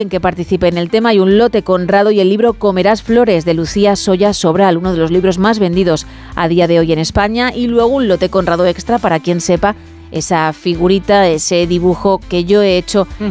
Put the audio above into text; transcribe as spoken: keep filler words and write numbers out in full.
en que participe en el tema. Hay un lote Conrado y el libro Comerás Flores de Lucía Soya Sobral, uno de los libros más vendidos a día de hoy en España, y luego un lote Conrado extra para quien sepa esa figurita, ese dibujo que yo he hecho